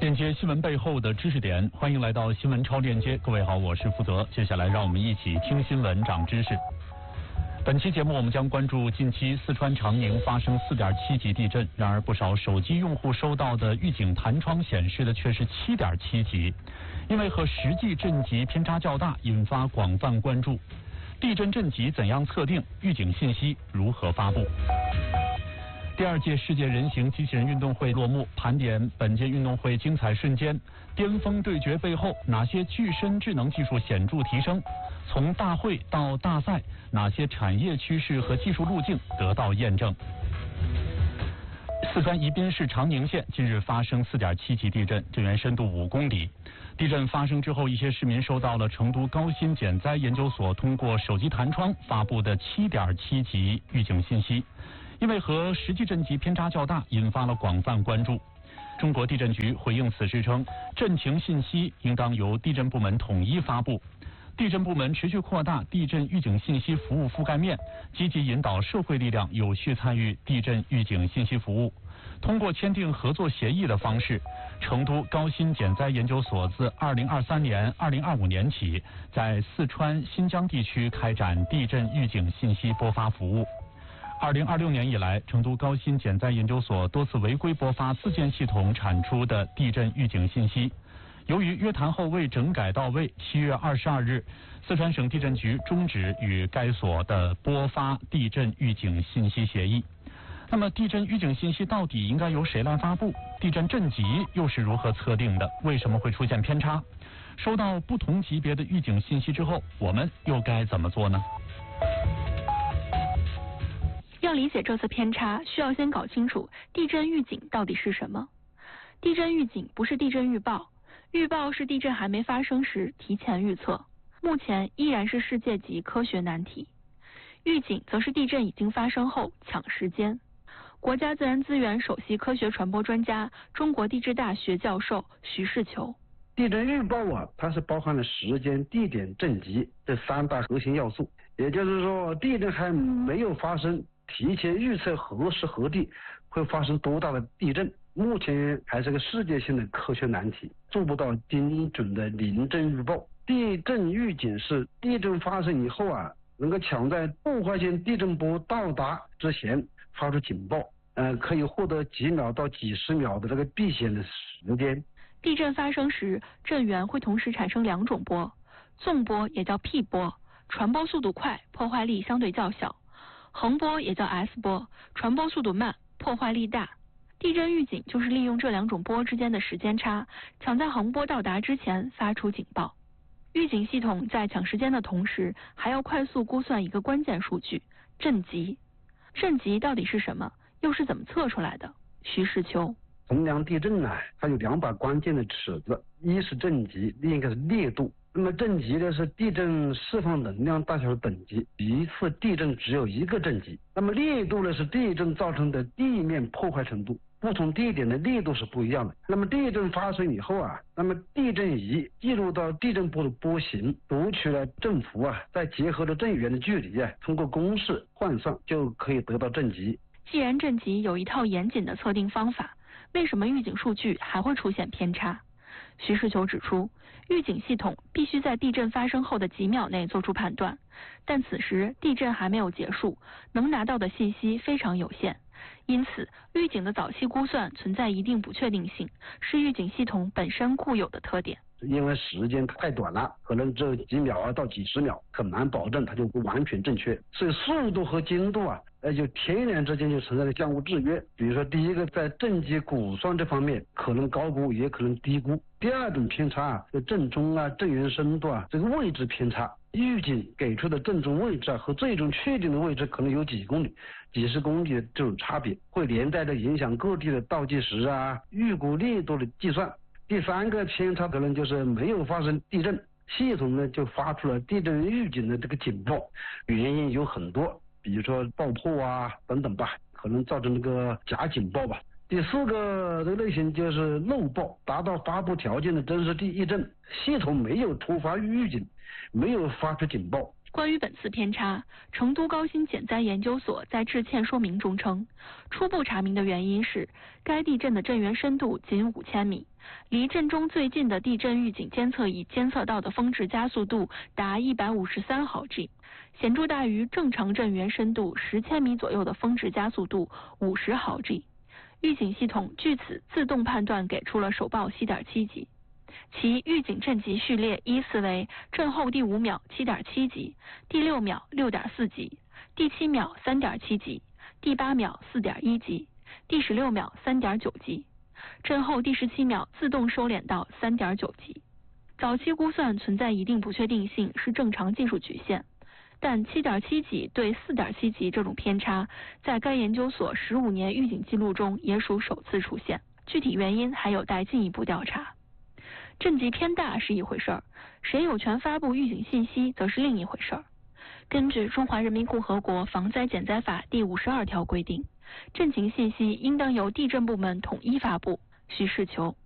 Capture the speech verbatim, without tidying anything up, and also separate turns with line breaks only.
链接新闻背后的知识点，欢迎来到新闻超链接。各位好，我是负责。接下来让我们一起听新闻长知识。本期节目我们将关注近期四川长宁发生 四点七 级地震，然而不少手机用户收到的预警弹窗显示的却是 七点七 级，因为和实际震级偏差较大，引发广泛关注。地震震级怎样测定？预警信息如何发布？第二届世界人形机器人运动会落幕，盘点本届运动会精彩瞬间，巅峰对决背后哪些具身智能技术显著提升？从大会到大赛，哪些产业趋势和技术路径得到验证？四川宜宾市长宁县近日发生 四点七 级地震，震源深度五公里。地震发生之后，一些市民收到了成都高新减灾研究所通过手机弹窗发布的 七点七 级预警信息。因为和实际震级偏差较大，引发了广泛关注。中国地震局回应此事称，震情信息应当由地震部门统一发布。地震部门持续扩大地震预警信息服务覆盖面，积极引导社会力量有序参与地震预警信息服务。通过签订合作协议的方式，成都高新减灾研究所自二零二三年、二零二五年起，在四川、新疆地区开展地震预警信息播发服务。二零二六年以来，成都高新减灾研究所多次违规播发自建系统产出的地震预警信息。由于约谈后未整改到位，七月二十二日，四川省地震局终止与该所的播发地震预警信息协议。那么，地震预警信息到底应该由谁来发布？地震震级又是如何测定的？为什么会出现偏差？收到不同级别的预警信息之后，我们又该怎么做呢？
要理解这次偏差，需要先搞清楚地震预警到底是什么。地震预警不是地震预报，预报是地震还没发生时提前预测，目前依然是世界级科学难题。预警则是地震已经发生后抢时间。国家自然资源首席科学传播专家、中国地质大学教授徐世球。
地震预报啊，它是包含了时间、地点、震级这三大核心要素，也就是说，地震还没有发生，提前预测何时何地会发生多大的地震，目前还是个世界性的科学难题，做不到精准的临震预报。地震预警是地震发生以后啊，能够抢在破坏性地震波到达之前发出警报，呃，可以获得几秒到几十秒的这个避险的时间。
地震发生时，震源会同时产生两种波，纵波也叫 P 波，传播速度快，破坏力相对较小。横波也叫 S 波，传播速度慢，破坏力大。地震预警就是利用这两种波之间的时间差，抢在横波到达之前发出警报。预警系统在抢时间的同时，还要快速估算一个关键数据——震级。震级到底是什么？又是怎么测出来的？徐世秋。
衡量地震呢，它有两把关键的尺子，一是震级，另一个是烈度。那么震级呢是地震释放能量大小的等级，一次地震只有一个震级。那么烈度呢是地震造成的地面破坏程度，不同地点的烈度是不一样的。那么地震发生以后啊，那么地震仪记录到地震波的波形，读取了振幅啊，再结合着震源的距离啊，通过公式换算就可以得到震级。
既然震级有一套严谨的测定方法，为什么预警数据还会出现偏差？徐世球指出，预警系统必须在地震发生后的几秒内做出判断，但此时地震还没有结束，能拿到的信息非常有限，因此预警的早期估算存在一定不确定性，是预警系统本身固有的特点。
因为时间太短了，可能只有几秒啊到几十秒，很难保证它就不完全正确，所以速度和精度啊，呃，就天然之间就存在着相互制约。比如说，第一个在震级估算这方面，可能高估也可能低估。第二种偏差啊，就震中啊、震源深度啊，这个位置偏差，预警给出的震中位置啊和最终确定的位置可能有几公里、几十公里的这种差别，会连带着影响各地的倒计时啊、预估力度的计算。第三个偏差可能就是没有发生地震，系统呢就发出了地震预警的这个警报，原因有很多，比如说爆破啊等等吧，可能造成这个假警报吧。第四个这个类型就是漏报，达到发布条件的真实地一震，系统没有突发预警，没有发出警报。
关于本次偏差，成都高新减灾研究所在致歉说明中称，初步查明的原因是该地震的震源深度仅五千米， 离震中最近的地震预警监测仪监测到的峰值加速度达一百五十三毫 G， 显著大于正常震源深度十千米左右的峰值加速度五十毫 G。预警系统据此自动判断给出了首报 七点七 级，其预警震级序列依次为震后第五秒 七点七 级，第六秒 六点四 级，第七秒 三点七 级，第八秒 四点一 级，第十六秒 三点九 级，震后第十七秒自动收敛到 三点九 级。早期估算存在一定不确定性，是正常技术曲线，但 七点七 级对 四点七 级这种偏差，在该研究所十五年预警记录中也属首次出现，具体原因还有待进一步调查。震级偏大是一回事儿，谁有权发布预警信息则是另一回事儿。根据《中华人民共和国防灾减灾法》第五十二条规定，震情信息应当由地震部门统一发布。徐世球。